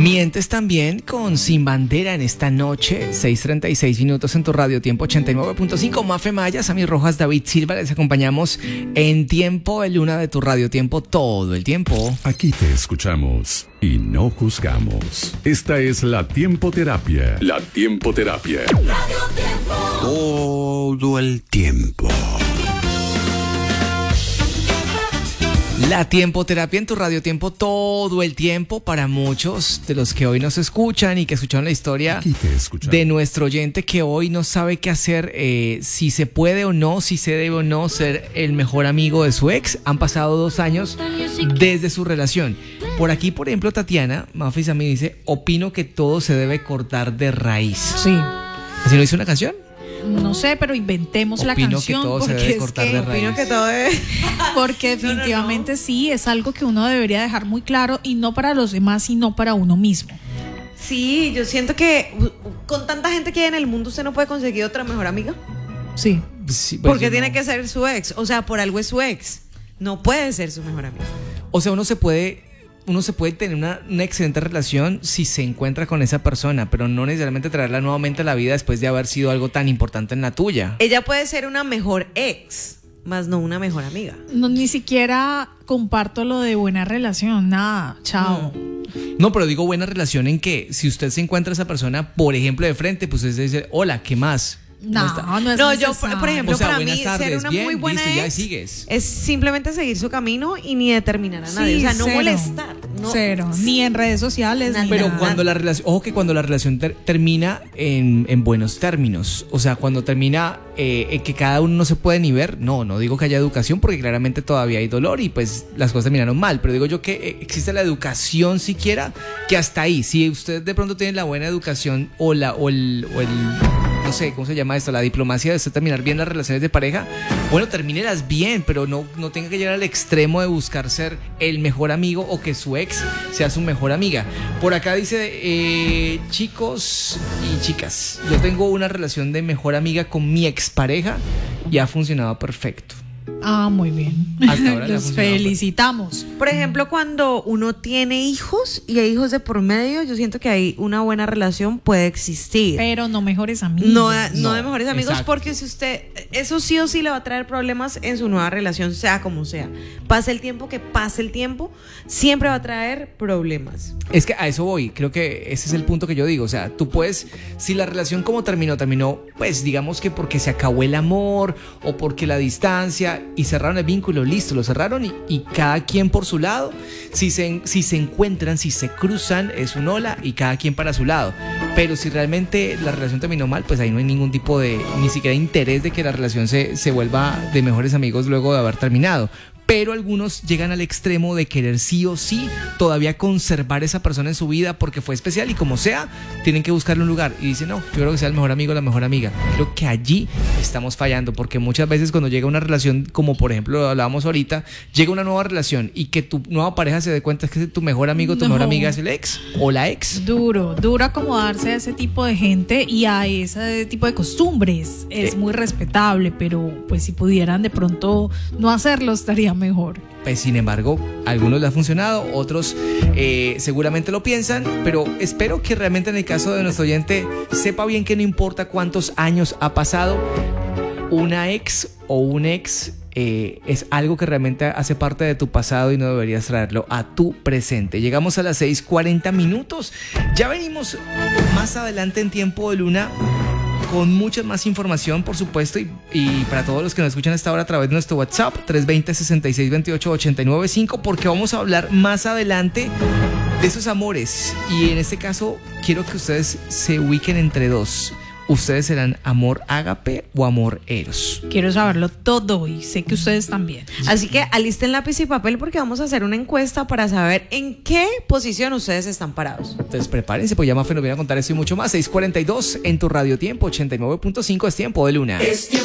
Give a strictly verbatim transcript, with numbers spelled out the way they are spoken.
Mientes también con Sin Bandera en esta noche, seis treinta y seis minutos en tu radio, tiempo ochenta y nueve punto cinco. Mafe Maya, Sammy Rojas, David Silva, les acompañamos en Tiempo de Luna de tu radio, tiempo todo el tiempo. Aquí te escuchamos y no juzgamos. Esta es la Tiempoterapia. La Tiempoterapia. Radio Tiempo. Todo el tiempo. La Tiempoterapia en tu radio, tiempo todo el tiempo. Para muchos de los que hoy nos escuchan y que escucharon la historia de nuestro oyente que hoy no sabe qué hacer, eh, si se puede o no, si se debe o no ser el mejor amigo de su ex. Han pasado dos años desde su relación. Por aquí, por ejemplo, Tatiana Mafis a mí dice: opino que todo se debe cortar de raíz. Sí. ¿Así no hizo una canción? No sé, pero inventemos opino la canción. Que todo porque se debe es cortar que, de raíz. opino que todo debe. Porque definitivamente no, no, no. sí, es algo que uno debería dejar muy claro, y no para los demás, sino para uno mismo. Sí, yo siento que con tanta gente que hay en el mundo, usted no puede conseguir otra mejor amiga. Sí. Sí, pues porque tiene no. que ser su ex. O sea, por algo es su ex. No puede ser su mejor amiga. O sea, uno se puede, uno se puede tener una, una excelente relación si se encuentra con esa persona, pero no necesariamente traerla nuevamente a la vida después de haber sido algo tan importante en la tuya. Ella puede ser una mejor ex, más no una mejor amiga. No, ni siquiera comparto lo de buena relación, nada, chao. No. No, pero digo buena relación en que si usted se encuentra a esa persona, por ejemplo, de frente, pues usted dice: hola, ¿qué más? No, no, no es No, yo, necesario. por ejemplo, O sea, para buenas mí, tardes, ser una bien, muy buena listo, ya ex sigues. es simplemente seguir su camino y ni determinar a nadie. Sí, o sea, no cero. molestar. No, Cero, ni en redes sociales, Nada. ni Pero nada. cuando la relación, ojo que cuando la relación ter- termina en, en buenos términos, o sea, cuando termina eh, en que cada uno no se puede ni ver, no, no digo que haya educación porque claramente todavía hay dolor y pues las cosas terminaron mal, pero digo yo que eh, existe la educación siquiera, que hasta ahí, si usted de pronto tiene la buena educación o la o el, o el no sé, ¿cómo se llama esto? La diplomacia de usted terminar bien las relaciones de pareja, bueno, termínelas bien, pero no, no tenga que llegar al extremo de buscar ser el mejor amigo o que su ex sea su mejor amiga. Por acá dice, eh, chicos y chicas, yo tengo una relación de mejor amiga con mi expareja y ha funcionado perfecto. Ah, muy bien. Hasta ahora le ha Los funcionado, felicitamos. Por ejemplo, cuando uno tiene hijos y hay hijos de por medio, yo siento que ahí una buena relación puede existir. Pero no mejores amigos. No, no, No, de mejores amigos, exacto. porque si usted, eso sí o sí le va a traer problemas en su nueva relación, sea como sea. Pase el tiempo que pase el tiempo, siempre va a traer problemas. Es que a eso voy, creo que ese es el punto que yo digo, o sea, tú puedes, si la relación como terminó, terminó, pues digamos que porque se acabó el amor o porque la distancia y cerraron el vínculo, listo, lo cerraron y, y cada quien por su lado, si se, si se encuentran, si se cruzan, es un hola y cada quien para su lado, pero si realmente la relación terminó mal, pues ahí no hay ningún tipo de, ni siquiera interés de que la relación se, se vuelva de mejores amigos luego de haber terminado. Pero algunos llegan al extremo de querer sí o sí todavía conservar esa persona en su vida porque fue especial y como sea, tienen que buscarle un lugar. Y dicen, no, yo creo que sea el mejor amigo o la mejor amiga. Creo que allí estamos fallando porque muchas veces cuando llega una relación, como por ejemplo lo hablábamos ahorita, llega una nueva relación y que tu nueva pareja se dé cuenta que tu mejor amigo, tu No. mejor amiga es el ex o la ex. Duro, duro acomodarse a ese tipo de gente y a ese tipo de costumbres. Es Eh. muy respetable, pero pues si pudieran de pronto no hacerlo, estaría mejor. Pues sin embargo, a algunos les ha funcionado, otros eh, seguramente lo piensan, pero espero que realmente en el caso de nuestro oyente sepa bien que no importa cuántos años ha pasado, una ex o un ex eh, es algo que realmente hace parte de tu pasado y no deberías traerlo a tu presente. Llegamos a las seis cuarenta minutos, ya venimos más adelante en Tiempo de Luna con mucha más información, por supuesto, y, y para todos los que nos escuchan a esta hora a través de nuestro WhatsApp tres dos cero, seis seis dos ocho, ocho nueve cinco, porque vamos a hablar más adelante de esos amores y en este caso quiero que ustedes se ubiquen entre dos. ¿Ustedes serán amor ágape o amor eros? Quiero saberlo todo y sé que ustedes también. Así que alisten lápiz y papel porque vamos a hacer una encuesta para saber en qué posición ustedes están parados. Entonces prepárense, pues ya Mafe nos viene a contar esto y mucho más. seis cuarenta y dos en tu radio tiempo, ochenta y nueve punto cinco es Tiempo de Luna. Es tiempo